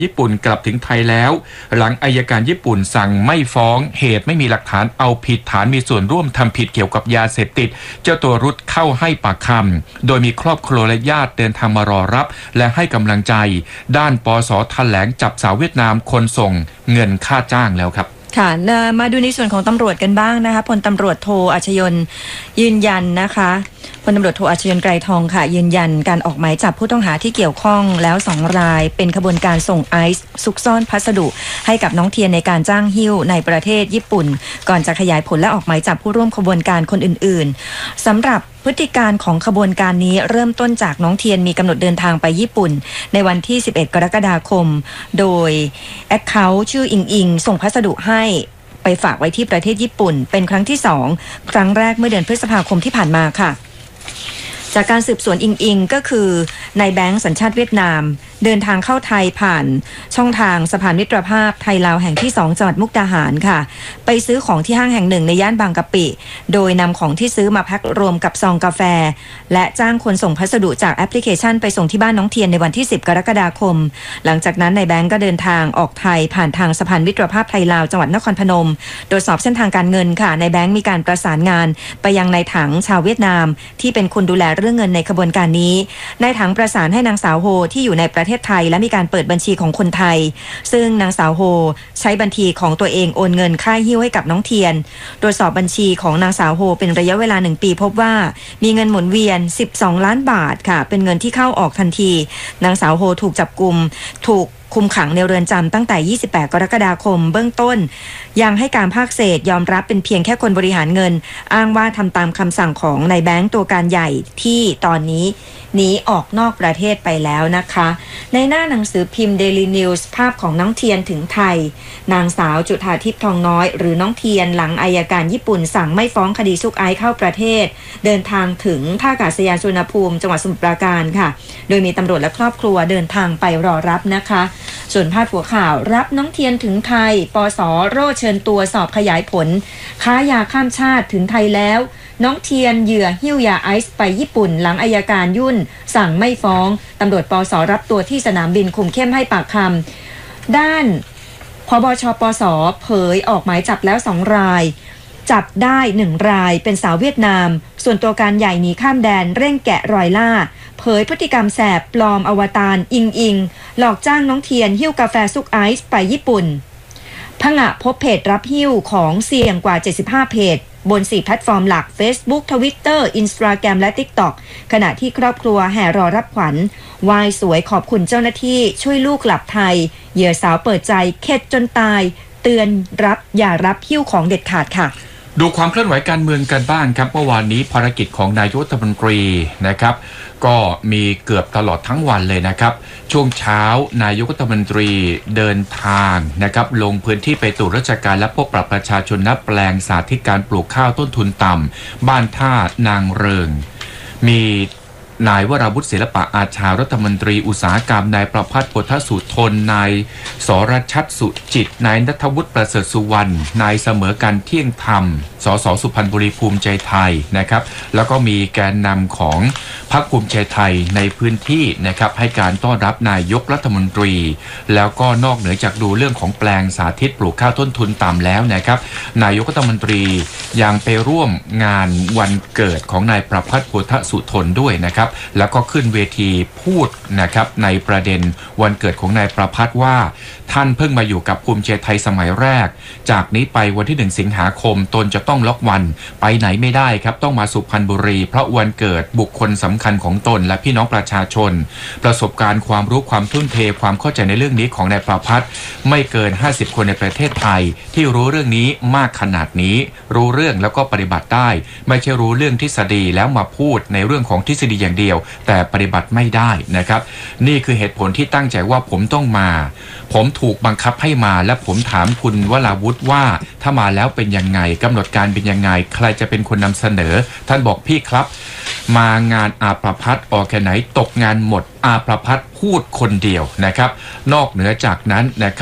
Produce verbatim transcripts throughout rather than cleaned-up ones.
ญี่ปุ่นกลับถึงไทยแล้วหลังอัยการญี่ปุ่นสั่งไม่ฟ้องเหตุไม่มีหลักฐานเอาผิดฐานมีส่วนร่วมทำผิดเกี่ยวกับยาเสพติดเจ้าตัวรุดเข้าให้ปากคำโดยมีครอบครัวและญาติเดินทางมารอรับและให้กำลังใจด้านปส.แถลงจับสาวเวียดนามคนส่งเงินค่าจ้างแล้วครับค่ะมาดูในส่วนของตำรวจกันบ้างนะคะพลตำรวจโทอัชยนต์ยืนยันนะคะพลตำรวจโทอัชยนต์ไกรทองค่ะยืนยันการออกหมายจับผู้ต้องหาที่เกี่ยวข้องแล้วสองรายเป็นขบวนการส่งไอซ์ซุกซ่อนพัสดุให้กับน้องเทียนในการจ้างหิ้วในประเทศญี่ปุ่นก่อนจะขยายผลและออกหมายจับผู้ร่วมขบวนการคนอื่นๆสำหรับพฤติการของขบวนการนี้เริ่มต้นจากน้องเทียนมีกำหนดเดินทางไปญี่ปุ่นในวันที่สิบเอ็ดกรกฎาคมโดยแอคเคาท์ชื่ออิงอิงส่งพัสดุให้ไปฝากไว้ที่ประเทศญี่ปุ่นเป็นครั้งที่สองครั้งแรกเมื่อเดือนพฤษภาคมที่ผ่านมาค่ะจากการสืบสวนอิงอิงก็คือนายแบงค์สัญชาติเวียดนามเดินทางเข้าไทยผ่านช่องทางสะพานมิตรภาพไทยลาวแห่งที่สองจังหวัดมุกดาหารค่ะไปซื้อของที่ห้างแห่งหนึ่งในย่านบางกะปิโดยนำของที่ซื้อมาแพ็ครวมกับซองกาแฟและจ้างคนส่งพัสดุจากแอปพลิเคชันไปส่งที่บ้านน้องเทียนในวันที่สิบกรกฎาคมหลังจากนั้นนายแบงค์ก็เดินทางออกไทยผ่านทางสะพานมิตรภาพไทยลาวจังหวัดนครพนมตรวจสอบเส้นทางการเงินค่ะนายแบงค์มีการประสานงานไปยังนายถังชาวเวียดนามที่เป็นคนดูแลเรื่องเงินในขบวนการนี้นายถังประสานให้นางสาวโฮที่อยู่ในประเทศไทยและมีการเปิดบัญชีของคนไทยซึ่งนางสาวโฮใช้บัญชีของตัวเองโอนเงินค่าหิ้วให้กับน้องเทียนตรวจสอบบัญชีของนางสาวโฮเป็นระยะเวลาหนึ่งปีพบว่ามีเงินหมุนเวียนสิบสองล้านบาทค่ะเป็นเงินที่เข้าออกทันทีนางสาวโฮถูกจับกุมถูกคุมขังในเรือนจำตั้งแต่ยี่สิบแปดกรกฎาคมเบื้องต้นยังให้การภาคเศษยอมรับเป็นเพียงแค่คนบริหารเงินอ้างว่าทำตามคำสั่งของนายแบงค์ตัวการใหญ่ที่ตอนนี้หนีออกนอกประเทศไปแล้วนะคะในหน้าหนังสือพิมพ์ Daily News ภาพของน้องเทียนถึงไทยนางสาวจุฑาทิพย์ทองน้อยหรือน้องเทียนหลังอัยการญี่ปุ่นสั่งไม่ฟ้องคดีซุกไอซ์เข้าประเทศเดินทางถึงท่าอากาศยานสุวรรณภูมิจังหวัดสมุทรปราการค่ะโดยมีตำรวจและครอบครัวเดินทางไปรอรับนะคะส่วนพาดหัวข่าวรับน้องเทียนถึงไทยปส.โร่เชิญตัวสอบขยายผลค้ายาข้ามชาติถึงไทยแล้วน้องเทียนเหยื่อหิ้วยาไอซ์ไปญี่ปุ่นหลังอัยการยุ่นสั่งไม่ฟ้องตำรวจปส.รับตัวที่สนามบินคุมเข้มให้ปากคำด้านผบช.ปส.เผยออกหมายจับแล้วสองรายจับได้หนึ่งรายเป็นสาวเวียดนามส่วนตัวการใหญ่หนีข้ามแดนเร่งแกะรอยล่าเผยพฤติกรรมแสบปลอมอวตารอิงอิงหลอกจ้างน้องเทียนหิ้วกาแฟซุกไอซ์ไปญี่ปุ่นผงะพบเพจรับหิ้วของเสี่ยงกว่าเจ็ดสิบห้าเพจบนสี่แพลตฟอร์มหลัก Facebook Twitter Instagram และ TikTok ขณะที่ครอบครัวแห่รอรับขวัญวายสวยขอบคุณเจ้าหน้าที่ช่วยลูกกลับไทยเหยื่อสาวเปิดใจเข็ดจนตายเตือนรับอย่ารับหิ้วของเด็ดขาดค่ะดูความเคลื่อนไหวการเมืองกันบ้างครับเมื่อวานนี้ภารกิจของนายกรัฐมนตรีนะครับก็มีเกือบตลอดทั้งวันเลยนะครับช่วงเช้านายกรัฐมนตรีเดินทางนะครับลงพื้นที่ไปตรวจราชการและพบปะประชาชนณแปลงสาธิตการปลูกข้าวต้นทุนต่ำบ้านท่านางเริงมีนายวราวุฒิศิลปะอาชารัฐมนตรีอุตสาหกรรมนายประภัส โพธสุทนนายสรชัดสุจิตนายณัฐวุฒิประเสริฐสุวรรณนายเสมอกันเที่ยงธรรมสสสุพรรณบุรีภูมิใจไทยนะครับแล้วก็มีแกนนำของพรรคภูมิใจไทยในพื้นที่นะครับให้การต้อนรับนายกรัฐมนตรีแล้วก็นอกเหนือจากดูเรื่องของแปลงสาธิตปลูกข้าวต้นทุนต่ำแล้วนะครับนายกรัฐมนตรียังไปร่วมงานวันเกิดของนายประภัส โพธสุทนด้วยนะครับแล้วก็ขึ้นเวทีพูดนะครับในประเด็นวันเกิดของนายประภัสว่าท่านเพิ่งมาอยู่กับภูมิใจไทยสมัยแรกจากนี้ไปวันที่หนึ่งสิงหาคมตนจะต้องล็อกวันไปไหนไม่ได้ครับต้องมาสุพรรณบุรีเพราะวันเกิดบุคคลสำคัญของตนและพี่น้องประชาชนประสบการณ์ความรู้ความทุ่มเทความเข้าใจในเรื่องนี้ของนายประภัสไม่เกินห้าสิบคนในประเทศไทยที่รู้เรื่องนี้มากขนาดนี้รู้เรื่องแล้วก็ปฏิบัติได้ไม่ใช่รู้เรื่องทฤษฎีแล้วมาพูดในเรื่องของทฤษฎีอย่างเดียวแต่ปฏิบัติไม่ได้นะครับนี่คือเหตุผลที่ตั้งใจว่าผมต้องมาผมถูกบังคับให้มาและผมถามคุณวราวุฒิว่าถ้ามาแล้วเป็นยังไงกำหนดการเป็นยังไงใครจะเป็นคนนำเสนอท่านบอกพี่ครับมางานอาประภัสออกแค่ไหนตกงานหมดอาประภัสพูดคนเดียวนะครับนอกเหนือจากนั้นนะครับ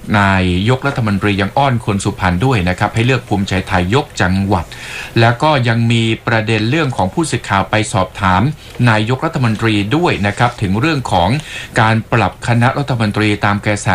นายกรัฐมนตรียังอ้อนคนสุพรรณด้วยนะครับให้เลือกภูมิใจไทยยกจังหวัดแล้วก็ยังมีประเด็นเรื่องของผู้สื่อข่าวไปสอบถามนายกรัฐมนตรีด้วยนะครับถึงเรื่องของการปรับคณะรัฐมนตรีตามกระแส